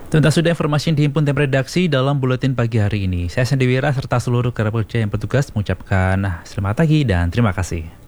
Tuntas sudah informasi yang dihimpun tim redaksi dalam buletin pagi hari ini. Saya Sandiwira serta seluruh rekan kerja yang bertugas mengucapkan selamat pagi dan terima kasih.